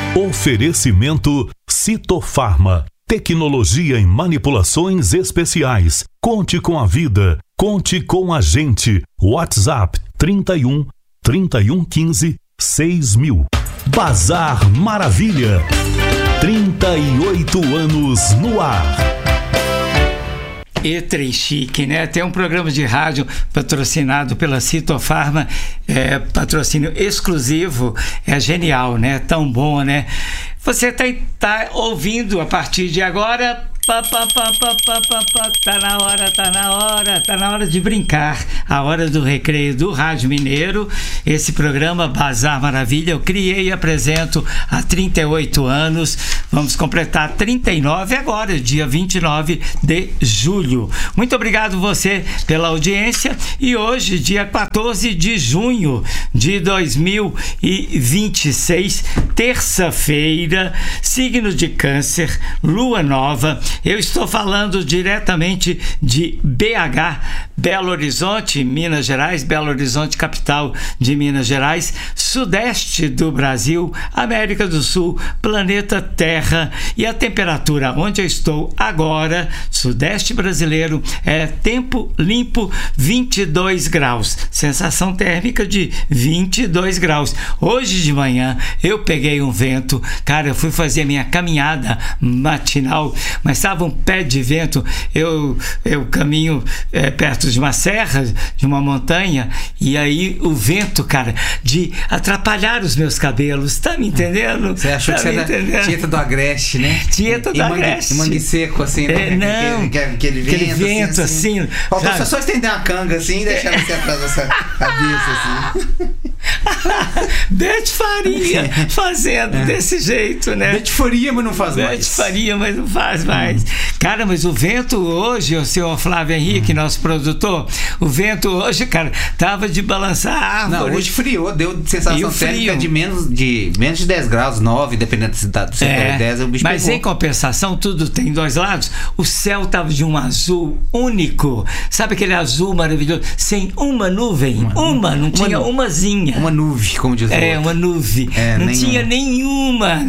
Oferecimento Citofarma, tecnologia em manipulações especiais. Conte com a vida, conte com a gente. WhatsApp 31 3115 6000. Bazar Maravilha, 38 anos no ar. E trem chique, né? Tem um programa de rádio patrocinado pela Citofarma, patrocínio exclusivo, é genial, né? Tão bom, né? Você tá ouvindo a partir de agora. Tá na hora de brincar, a hora do recreio do Rádio Mineiro. Esse programa Bazar Maravilha eu criei e apresento há 38 anos, vamos completar 39 agora, dia 29 de julho. Muito obrigado você pela audiência, e hoje, dia 14 de junho de 2026, terça-feira, signo de Câncer, lua nova. Eu estou falando diretamente de BH, Belo Horizonte, Minas Gerais, Belo Horizonte, capital de Minas Gerais, sudeste do Brasil, América do Sul, planeta Terra. E a temperatura onde eu estou agora, sudeste brasileiro, é tempo limpo, 22 graus, sensação térmica de 22 graus. Hoje de manhã eu peguei um vento, cara, eu fui fazer minha caminhada matinal, mas estava um pé de vento. Eu caminho perto de uma serra, de uma montanha, e aí o vento, cara, de atrapalhar os meus cabelos, tá me entendendo? Você achou que você era Tieta do Agreste, né? Tieta do Agreste. Mangue seco, assim, né? Não, aquele vento assim. Faltou só estender uma canga assim e deixar você atrás dessa cabeça assim. Beth Faria fazendo desse jeito, né? Beth Faria, mas não faz mais. Beth Faria, mas não faz mais. Cara, mas o vento hoje, o senhor Flávio Henrique, nosso produtor, o vento hoje, cara, tava de balançar a árvore. Não, hoje friou, deu sensação térmica de menos de 10 graus, 9, dependendo da cidade, do setor 10, o bicho mas pegou. Em compensação, tudo tem dois lados. O céu tava de um azul único, sabe aquele azul maravilhoso, sem uma nuvem, não tinha umazinha. Uma nuvem, como diz o outro. Uma nuvem, não tinha nenhuma,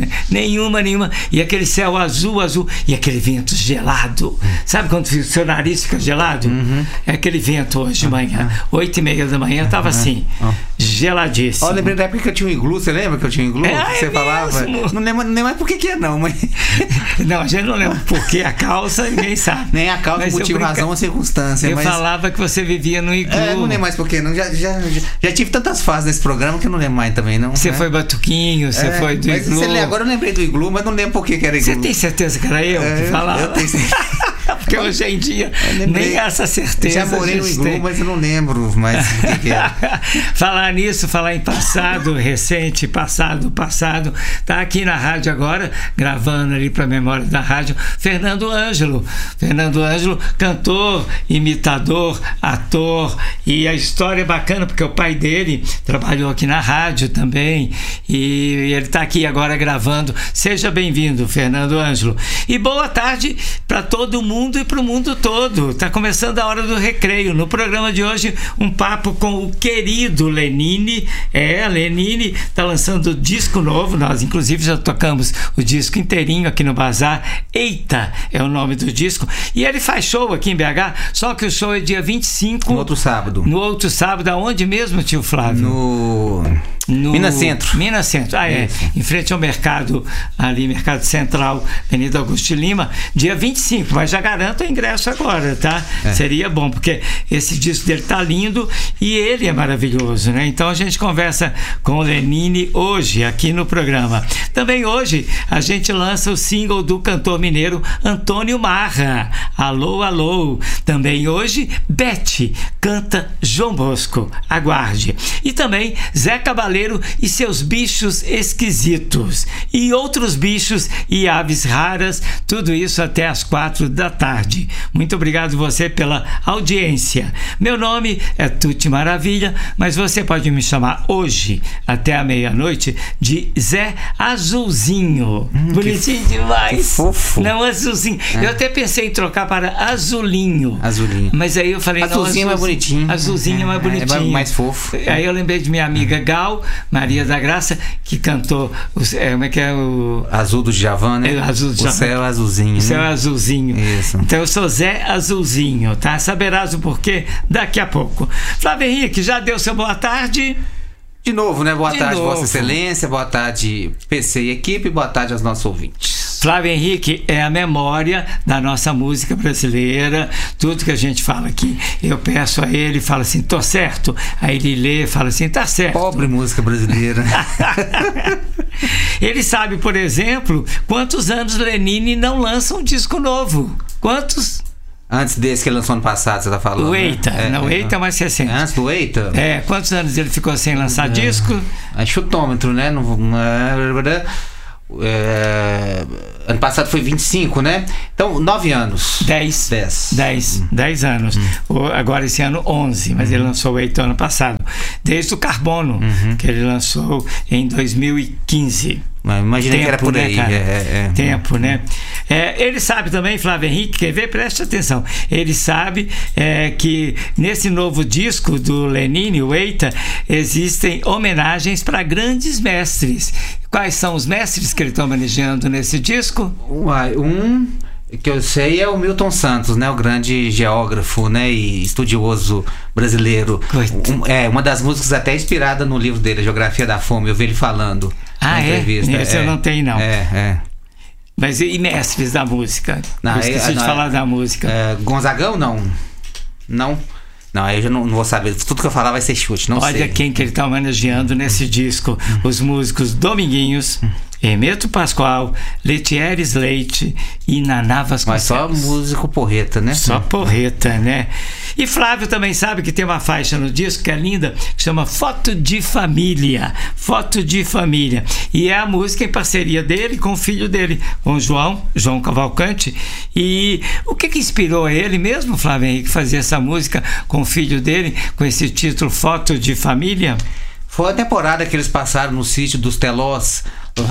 e aquele céu azul, e aquele vento gelado, sabe quando o seu nariz fica gelado? É aquele vento hoje de manhã, 8h30 da manhã, tava assim, geladíssimo. Ó, lembrei da época que eu tinha um iglu, você lembra que eu tinha um iglu? Você falava? Não lembro nem mais por que é não, mas... Não, a gente não lembra por que a causa, ninguém sabe. Nem a causa, motivo, razão ou circunstância. Eu falava que você vivia no iglu. Não lembro mais por que não, já tive tantas fases nesse programa que eu não lembro mais também, não. Você foi batuquinho, você foi do iglu. Agora eu lembrei do iglu, mas não lembro por que era iglu. Você tem certeza que era eu que falava? Eu tenho certeza. Porque hoje em dia nem essa certeza. Já morei no iglu, mas eu não lembro mais o que era. Falar nisso, falar em passado recente, passado, tá aqui na rádio agora, gravando ali para a memória da rádio, Fernando Ângelo, cantor, imitador, ator, e a história é bacana porque o pai dele trabalhou aqui na rádio também, e ele tá aqui agora gravando. Seja bem-vindo, Fernando Ângelo, e boa tarde para todo mundo e para o mundo todo. Tá começando a hora do recreio. No programa de hoje, um papo com o querido Lenine. Lenine tá lançando disco novo. Nós, inclusive, já tocamos o disco inteirinho aqui no Bazar. Eita, é o nome do disco. E ele faz show aqui em BH, só que o show é dia 25. No outro sábado. Aonde mesmo, tio Flávio? No Minas Centro. Em frente ao mercado, ali, Mercado Central, Avenida Augusto de Lima, dia 25, mas já garanto o ingresso agora, tá? Seria bom, porque esse disco dele tá lindo e ele é maravilhoso, né? Então a gente conversa com o Lenine hoje, aqui no programa. Também hoje a gente lança o single do cantor mineiro Antônio Marra, Alô, Alô. Também hoje, Beth canta João Bosco, aguarde. E também Zé Cabaleiro e seus bichos esquisitos, e outros bichos e aves raras, tudo isso até às 4 da tarde. Muito obrigado você pela audiência. Meu nome é Tuti Maravilha, mas você pode me chamar hoje até a meia-noite de Zé Azulzinho. Bonitinho demais. Que fofo. Não, Azulzinho. Eu até pensei em trocar para Azulinho. Mas aí eu falei, Azulzinho é mais bonitinho. Azulzinho é mais bonitinho. É mais fofo. Aí eu lembrei de minha amiga Gal, Pascoal, Maria da Graça, que cantou como é que é o... Azul do Djavan, né? Azul do Djavan. O céu azulzinho. O céu azulzinho. Isso. Então eu sou Zé Azulzinho, tá? Saberás o porquê daqui a pouco. Flávio Henrique, já deu seu boa tarde? De novo, né? Boa tarde, Vossa Excelência, boa tarde, PC e equipe, boa tarde aos nossos ouvintes. Flávio Henrique é a memória da nossa música brasileira. Tudo que a gente fala aqui, eu peço a ele, fala assim, tô certo. Aí ele lê, fala assim, tá certo. Pobre música brasileira. Ele sabe, por exemplo, quantos anos Lenine não lança um disco novo. Quantos? Antes desse que ele lançou ano passado, você tá falando? O Eita, né? o Eita é mais recente. Antes do Eita? Quantos anos ele ficou sem lançar disco? É chutômetro, né? Ano passado foi 25, né? Então, 9 anos. 10 anos. Agora esse ano 11, mas ele lançou o Eita ano passado. Desde o Carbono, que ele lançou em 2015. Imagina que era por aí, né, Tempo, né? Ele sabe também, Flávio Henrique, quer ver? Preste atenção. Ele sabe que nesse novo disco do Lenine, o Eita, existem homenagens para grandes mestres. Quais são os mestres que ele está homenageando nesse disco? Um que eu sei é o Milton Santos, né? O grande geógrafo, né? E estudioso brasileiro. Uma das músicas até inspirada no livro dele, A Geografia da Fome. Eu vi ele falando na entrevista. Esse eu não tenho, não. Mas e mestres da música? Eu esqueci de falar da música. Gonzagão, não. Não, aí eu já não vou saber. Tudo que eu falar vai ser chute, não sei. Olha quem que ele está homenageando nesse disco. Os músicos Dominguinhos, Hermeto Pascoal, Letieres Leite e Naná Vasconcelos. Mas só músico porreta, né? Só porreta, né? E Flávio também sabe que tem uma faixa no disco que é linda, que chama Foto de Família. Foto de Família. E é a música em parceria dele com o filho dele, com o João Cavalcante. E o que inspirou ele mesmo, Flávio Henrique, fazer essa música com o filho dele, com esse título Foto de Família? Foi a temporada que eles passaram no sítio dos Telós,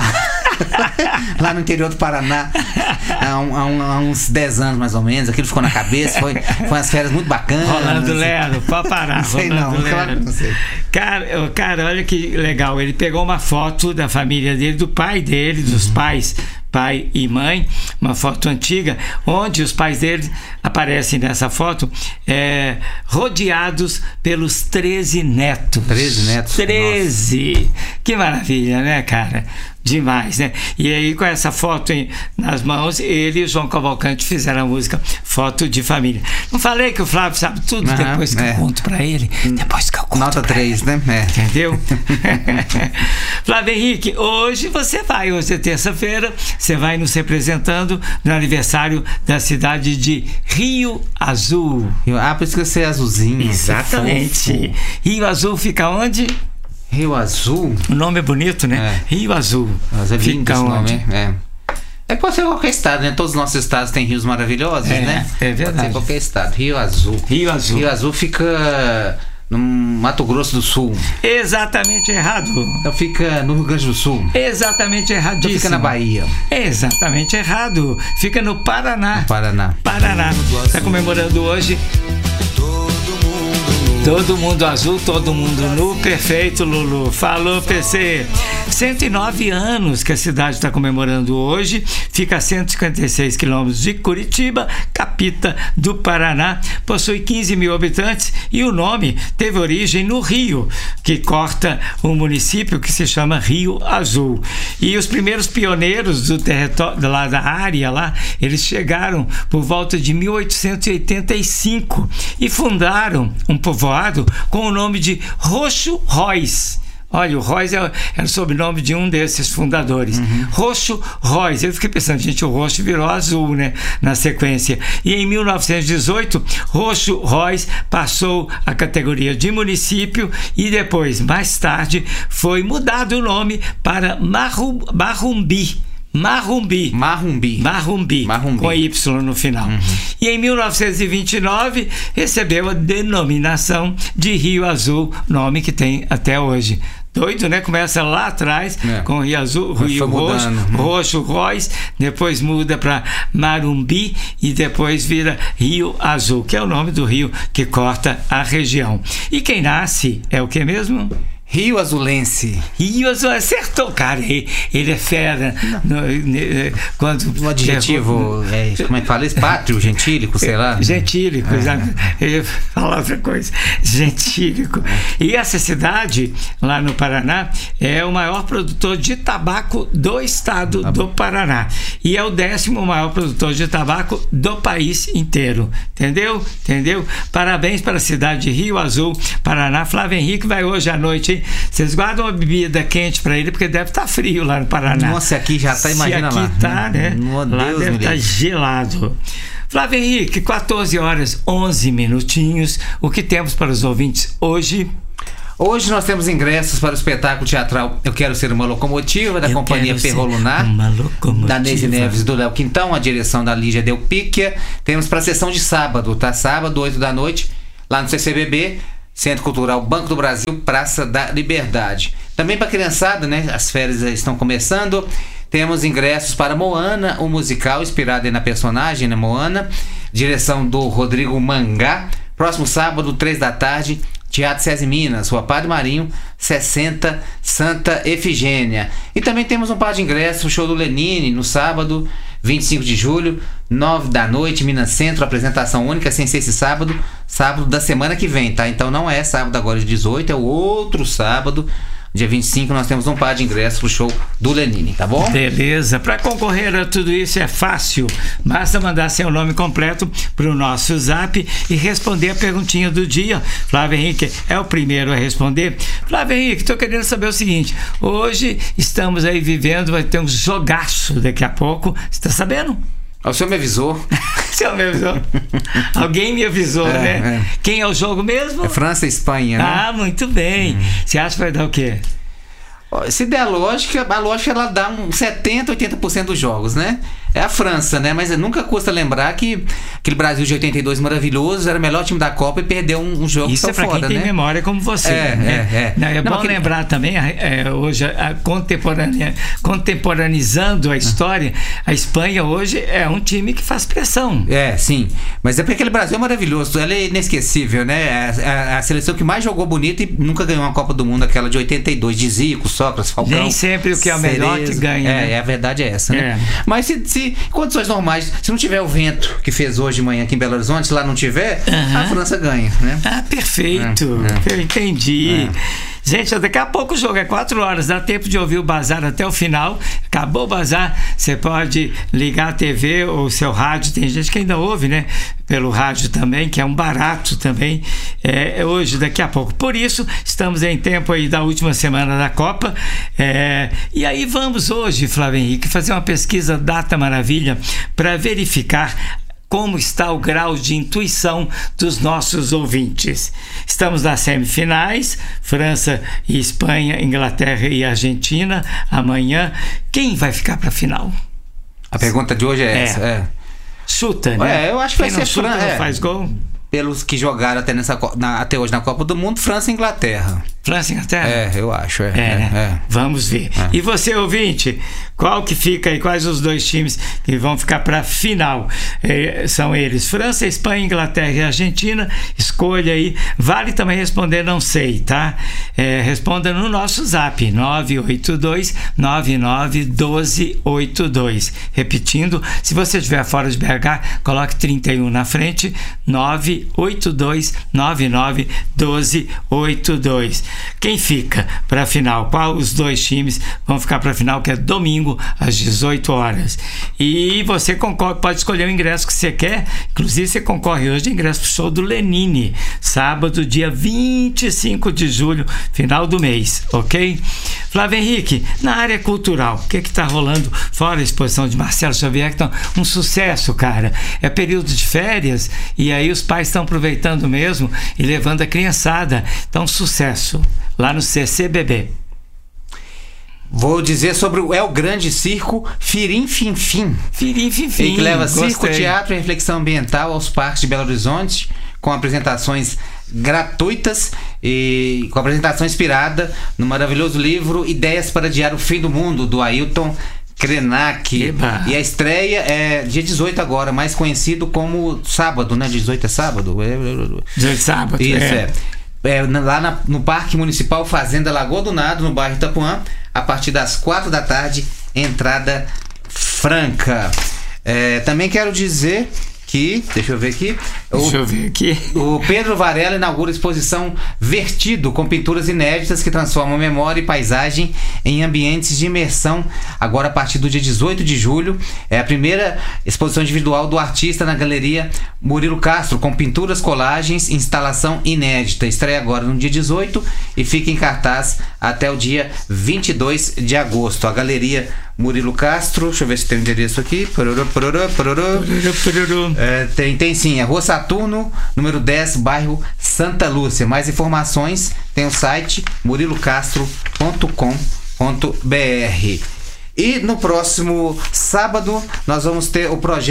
lá no interior do Paraná, há uns 10 anos mais ou menos. Aquilo ficou na cabeça, foi umas férias muito bacanas. Rolando Lero, pode parar. Não sei não, claro que não sei. Cara, olha que legal. Ele pegou uma foto da família dele, do pai dele, dos pais, pai e mãe, uma foto antiga, onde os pais dele aparecem nessa foto rodeados pelos 13 netos. 13 netos? 13! Nossa. Que maravilha, né, cara? Demais, né? E aí, com essa foto nas mãos, ele e o João Cavalcante fizeram a música Foto de Família. Não falei que o Flávio sabe tudo depois que eu conto pra ele? Depois que eu conto. Nota 3, ele. Né? Entendeu? Flávio Henrique, hoje é terça-feira, você vai nos representando no aniversário da cidade de Rio Azul. Por isso que você é azulzinho. Exatamente. Rio Azul fica onde? Rio Azul? O nome é bonito, né? Rio Azul. Mas é lindo esse nome, pode ser qualquer estado, né? Todos os nossos estados têm rios maravilhosos, né? É verdade. Pode ser qualquer estado. Rio Azul. Rio Azul. Rio Azul fica no Mato Grosso do Sul. Exatamente errado. Então fica no Rio Grande do Sul. Exatamente erradíssimo. Então fica na Bahia. Exatamente errado. Fica no Paraná. No Paraná. Está comemorando hoje. Todo mundo azul, todo mundo nu, perfeito, Lulu. Falou, PC. 109 anos que a cidade está comemorando hoje, fica a 156 quilômetros de Curitiba, capita do Paraná, possui 15 mil habitantes e o nome teve origem no rio, que corta o município, que se chama Rio Azul. E os primeiros pioneiros do território, lá da área, eles chegaram por volta de 1885 e fundaram um povoado com o nome de Roxo Róis. Olha, o Róis era o sobrenome de um desses fundadores. Roxo Róis. Eu fiquei pensando, gente, o roxo virou azul, né? Na sequência. E em 1918, Roxo Róis passou a categoria de município e depois, mais tarde, foi mudado o nome para Marrumbi, com Y no final. E em 1929 recebeu a denominação de Rio Azul, nome que tem até hoje. Doido, né? Começa lá atrás com Rio Azul, Rio Roxo Róis, depois muda para Marumbi e depois vira Rio Azul, que é o nome do rio que corta a região. E quem nasce é o que mesmo? Rio Azulense. Rio Azulense, acertou, cara. Ele é fera. Quando o adjetivo, como é que fala isso? Pátrio, gentílico, sei lá. Gentílico, eu ia falar outra coisa. Gentílico. E essa cidade, lá no Paraná, é o maior produtor de tabaco do estado do Paraná. E é o 10º maior produtor de tabaco do país inteiro. Entendeu? Parabéns para a cidade de Rio Azul, Paraná. Flávio Henrique vai hoje à noite, hein? Vocês guardam uma bebida quente para ele, porque deve estar frio lá no Paraná. Nossa, aqui já está, imagina lá. Aqui tá, né? Lá Deus deve estar gelado. Flávio Henrique, 14 horas 11 minutinhos. O que temos para os ouvintes hoje? Hoje nós temos ingressos para o espetáculo teatral Eu Quero Ser Uma Locomotiva, da Companhia Ferrolunar, da Neide Neves, do Léo Quintão, a direção da Lígia Delpicchia. Temos para a sessão de sábado, tá? Sábado, 8 da noite, lá no CCBB, Centro Cultural Banco do Brasil, Praça da Liberdade. Também para a criançada, né? As férias estão começando. Temos ingressos para Moana, o musical inspirado na personagem, né? Moana, direção do Rodrigo Mangá. Próximo sábado, 3 da tarde, Teatro SESI Minas, Rua Padre Marinho, 60, Santa Efigênia. E também temos um par de ingressos, o show do Lenine, no sábado, 25 de julho, 9 da noite, Minas Centro, apresentação única, sem ser esse sábado da semana que vem, tá? Então não é sábado agora de 18, é o outro sábado, dia 25, nós temos um par de ingressos pro show do Lenine, tá bom? Beleza. Para concorrer a tudo isso é fácil. Basta mandar seu nome completo pro nosso zap e responder a perguntinha do dia. Flávio Henrique é o primeiro a responder. Flávio Henrique, tô querendo saber o seguinte: hoje estamos aí vivendo, vai ter um jogaço daqui a pouco. Você tá sabendo? O senhor me avisou. O senhor me avisou. Alguém me avisou, né? Quem é o jogo mesmo? É França e Espanha, né? Ah, muito bem. Você acha que vai dar o quê? Se der a lógica ela dá uns 70, 80% dos jogos, né? É a França, né? Mas nunca custa lembrar que aquele Brasil de 82 maravilhoso era o melhor time da Copa e perdeu um jogo. Isso é pra fora, quem tem memória como você. É bom lembrar também, hoje, contemporaneizando a história, a Espanha hoje é um time que faz pressão. Sim. Mas é porque aquele Brasil é maravilhoso, ela é inesquecível, né? A seleção que mais jogou bonito e nunca ganhou uma Copa do Mundo, aquela de 82, de Zico, Sócrates, Falcão. Nem sempre o que é o melhor que ganha. Né? A verdade é essa, né? Mas se em condições normais, se não tiver o vento que fez hoje de manhã aqui em Belo Horizonte, se lá não tiver, a França ganha, né? Ah, perfeito. Eu entendi. Gente, daqui a pouco o jogo é 4 horas, dá tempo de ouvir o Bazar até o final. Acabou o Bazar, você pode ligar a TV ou o seu rádio. Tem gente que ainda ouve, né? Pelo rádio também, que é um barato também. Hoje, daqui a pouco. Por isso, estamos em tempo aí da última semana da Copa. E aí vamos hoje, Flávio Henrique, fazer uma pesquisa Data Maravilha para verificar como está o grau de intuição dos nossos ouvintes. Estamos nas semifinais, França e Espanha, Inglaterra e Argentina, amanhã. Quem vai ficar para a final? A pergunta de hoje é essa. Chuta, né? Eu acho que vai ser França. Não faz gol? Pelos que jogaram até hoje na Copa do Mundo, França e Inglaterra. França e Inglaterra? Eu acho. Vamos ver. E você, ouvinte, qual que fica aí? Quais os dois times que vão ficar para a final? São eles: França, Espanha, Inglaterra e Argentina. Escolha aí. Vale também responder não sei, tá? Responda no nosso zap 982-991282. Repetindo, se você estiver fora de BH, coloque 31 na frente, 982-991282. Quem fica para a final? Qual os dois times vão ficar para a final, que é domingo às 18 horas? E você pode escolher o ingresso que você quer. Inclusive você concorre hoje ao ingresso para o show do Lenine, sábado, dia 25 de julho, final do mês, ok? Flávio Henrique, na área cultural, o que está rolando fora a exposição de Marcelo Xavier, que tá um sucesso, cara? É período de férias e aí os pais estão aproveitando mesmo e levando a criançada. Então, sucesso lá no CCBB. Vou dizer sobre o El Grande Circo Firim Fim Fim. Firim Fim Fim. Ele que leva circo, teatro e reflexão ambiental aos parques de Belo Horizonte, com apresentações gratuitas e com apresentação inspirada no maravilhoso livro Ideias para Adiar o Fim do Mundo, do Ailton Krenak. Eba. E a estreia é dia 18 agora, mais conhecido como sábado, né? 18 é sábado? 18 sábado. Isso, lá no Parque Municipal Fazenda Lagoa do Nado, no bairro Itapuã, a partir das 4 da tarde, entrada franca. Também quero dizer que, deixa eu ver aqui. O Pedro Varela inaugura a exposição Vertido, com pinturas inéditas que transformam memória e paisagem em ambientes de imersão, agora a partir do dia 18 de julho. É a primeira exposição individual do artista na Galeria Murilo Castro, com pinturas, colagens, instalação inédita. Estreia agora no dia 18 e fica em cartaz até o dia 22 de agosto. A Galeria Murilo Castro, deixa eu ver se tem o endereço aqui. Tem sim, é Rua Saturno, número 10, bairro Santa Lúcia. Mais informações tem o site murilocastro.com.br. E no próximo sábado nós vamos ter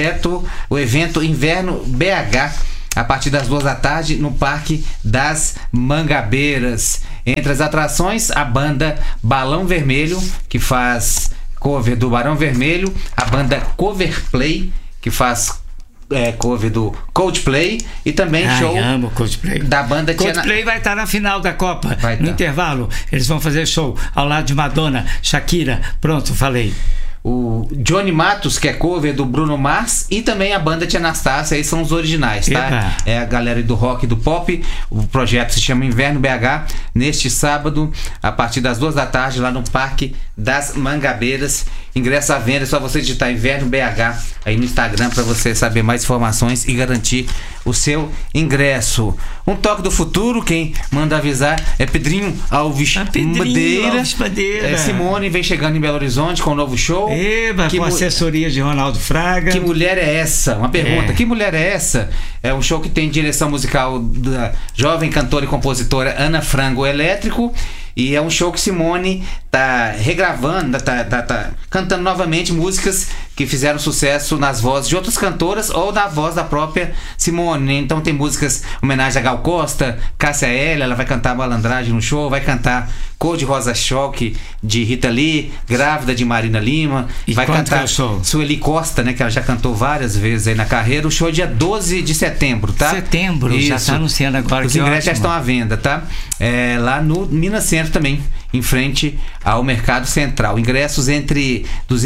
o evento Inverno BH, a partir das 2 da tarde, no Parque das Mangabeiras. Entre as atrações, a banda Balão Vermelho, que faz cover do Barão Vermelho, a banda Coverplay, que faz cover do Coldplay, e também show Coldplay. Da banda Coldplay vai estar na final da Copa, no intervalo eles vão fazer show ao lado de Madonna, Shakira, pronto, falei. O Johnny Matos, que é cover do Bruno Mars, e também a banda Tia Anastácia, aí são os originais, tá? Epa. É a galera do rock e do pop. O projeto se chama Inverno BH, neste sábado, a partir das 2 da tarde, lá no Parque das Mangabeiras. Ingresso à venda, é só você digitar Inverno BH aí no Instagram para você saber mais informações e garantir o seu ingresso. Um toque do futuro, quem manda avisar é Pedrinho Alves Madeira. Simone vem chegando em Belo Horizonte com um novo show. Com assessoria de Ronaldo Fraga. Que mulher é essa? Uma pergunta. Que mulher é essa? É um show que tem direção musical da jovem cantora e compositora Ana Frango Elétrico. E é um show que Simone tá regravando, tá cantando novamente músicas que fizeram sucesso nas vozes de outras cantoras ou na voz da própria Simone. Então tem músicas em homenagem a Gal Costa, Cássia Eller, ela vai cantar Malandragem no show, vai cantar Cor de Rosa Choque de Rita Lee, Grávida de Marina Lima, e vai cantar Sueli Costa, né, que ela já cantou várias vezes aí na carreira. O show é dia 12 de setembro, tá? Isso. Já tá anunciando agora. Os ingressos já estão à venda, tá? Lá no Minas Centro também, em frente ao Mercado Central. Ingressos entre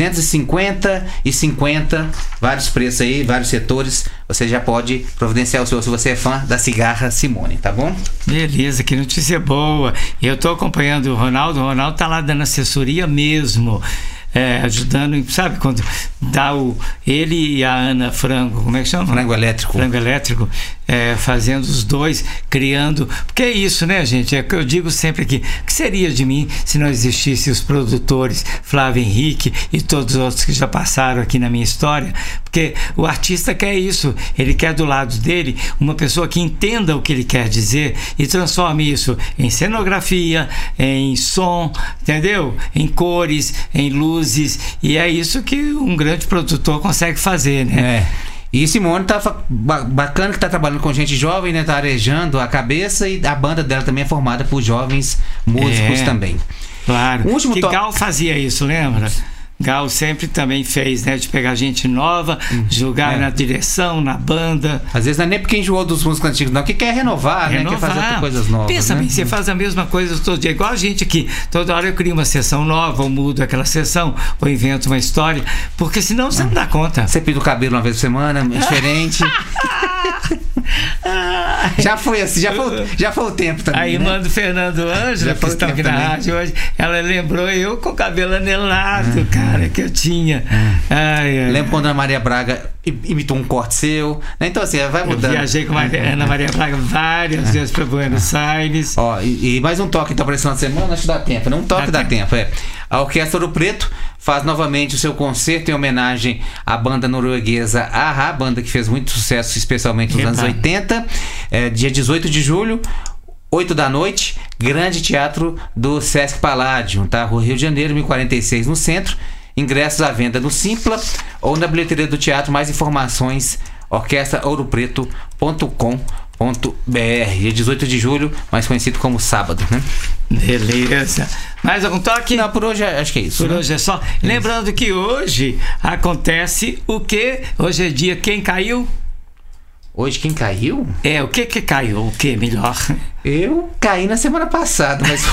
250 e 50, vários preços aí, vários setores. Você já pode providenciar o seu, se você é fã da Cigarra Simone, tá bom? Beleza, que notícia boa. Eu tô acompanhando o Ronaldo tá lá dando assessoria mesmo. Ajudando, sabe, quando dá ele e a Ana Frango, como é que chama? Frango Elétrico, fazendo os dois, criando, porque é isso, né, gente, é o que eu digo sempre aqui, o que seria de mim se não existissem os produtores Flávio Henrique e todos os outros que já passaram aqui na minha história, porque o artista quer isso, ele quer do lado dele uma pessoa que entenda o que ele quer dizer e transforme isso em cenografia, em som, entendeu? Em cores, em luz. E é isso que um grande produtor consegue fazer, né? E Simone tá bacana, que tá trabalhando com gente jovem, né? Tá arejando a cabeça, e a banda dela também é formada por jovens músicos também. Claro. Gal fazia isso, lembra? Gal sempre também fez, né? De pegar gente nova, jogar na direção, na banda. Às vezes não é nem porque enjoou dos músicos antigos, não, que quer renovar, né? Quer fazer coisas novas. Pensa bem, você faz a mesma coisa todo dia, igual a gente aqui. Toda hora eu crio uma sessão nova, ou mudo aquela sessão, ou invento uma história, porque senão você não dá conta. Você pinta o cabelo uma vez por semana, diferente. Já foi assim, já foi o tempo também. A irmã do Fernando Ângela, que está aqui na rádio hoje, ela lembrou eu com o cabelo anelado, cara, que eu tinha. Lembro quando a Ana Maria Braga imitou um corte seu, né? Então assim, vai mudando. Eu viajei com a Ana Maria Braga várias vezes para Buenos Aires. E mais um toque então para esse final de semana, acho que dá tempo, não? Um toque dá tempo. A Orquestra Ouro Preto faz novamente o seu concerto em homenagem à banda norueguesa A-ha, banda que fez muito sucesso, especialmente nos anos 80. Dia 18 de julho, 8 da noite, Grande Teatro do Sesc Palladium, tá? Rio de Janeiro, 1046, no centro. Ingressos à venda no Simpla ou na bilheteria do teatro. Mais informações, orquestraouropreto.com.br. Dia 18 de julho, mais conhecido como sábado, né? Beleza. Mais algum toque? Não, por hoje acho que é isso. Por hoje é só. Lembrando que hoje acontece o quê? Hoje é dia quem caiu? Hoje quem caiu? O que caiu? O que melhor? Eu caí na semana passada, mas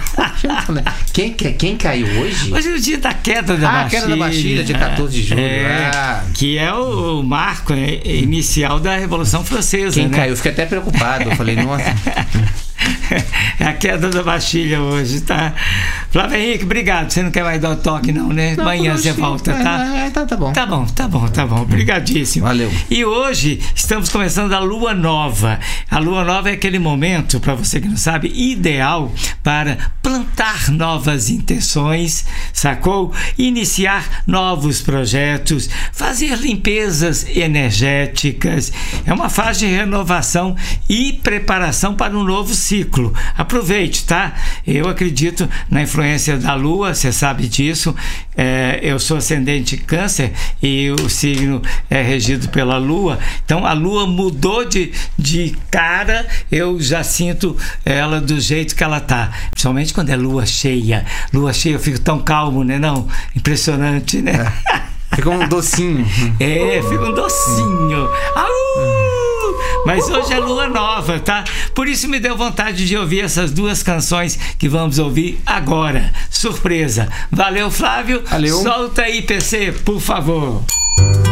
quem caiu hoje? Hoje é o dia da queda da Bastilha. A queda da Bastilha, dia 14 de julho. Que é o marco inicial da Revolução Francesa. Quem né? caiu? Eu fiquei até preocupado. Eu falei, nossa. É a queda da Bastilha hoje, tá? Flávio Henrique, obrigado. Você não quer mais dar o toque, não, né? Não, amanhã você volta, tá? Tá bom. Tá bom. Obrigadíssimo. Valeu. E hoje estamos começando a Lua Nova. A Lua Nova é aquele momento, para você que não sabe, ideal para plantar novas intenções, sacou? Iniciar novos projetos, fazer limpezas energéticas. É uma fase de renovação e preparação para um novo ciclo. Aproveite, tá? Eu acredito na influência da Lua, você sabe disso. Eu sou ascendente Câncer e o signo é regido pela Lua. Então a Lua mudou de cara, eu já sinto ela do jeito que ela tá. Principalmente quando é Lua cheia. Lua cheia eu fico tão calmo, né? Não? Impressionante, né? Fica um docinho. Fica um docinho. Mas hoje é Lua Nova, tá? Por isso me deu vontade de ouvir essas duas canções que vamos ouvir agora. Surpresa. Valeu, Flávio. Valeu. Solta aí, PC, por favor.